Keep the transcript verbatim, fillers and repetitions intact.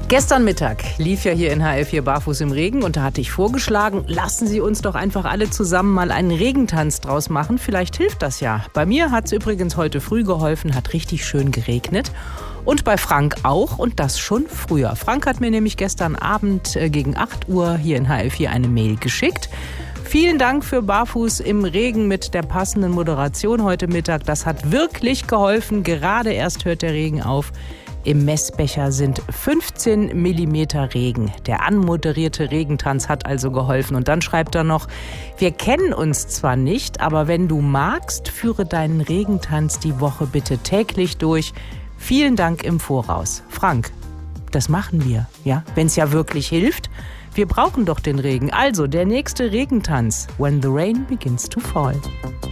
Gestern Mittag lief ja hier in H L vier Barfuß im Regen und da hatte ich vorgeschlagen, lassen Sie uns doch einfach alle zusammen mal einen Regentanz draus machen. Vielleicht hilft das ja. Bei mir hat es übrigens heute früh geholfen, hat richtig schön geregnet. Und bei Frank auch und das schon früher. Frank hat mir nämlich gestern Abend äh, gegen acht Uhr hier in H L vier eine Mail geschickt. Vielen Dank für Barfuß im Regen mit der passenden Moderation heute Mittag. Das hat wirklich geholfen. Gerade erst hört der Regen auf. Im Messbecher sind fünfzehn Millimeter Regen. Der anmoderierte Regentanz hat also geholfen. Und dann schreibt er noch, wir kennen uns zwar nicht, aber wenn du magst, führe deinen Regentanz die Woche bitte täglich durch. Vielen Dank im Voraus. Frank, das machen wir, ja, wenn es ja wirklich hilft. Wir brauchen doch den Regen. Also der nächste Regentanz, When the Rain Begins to Fall.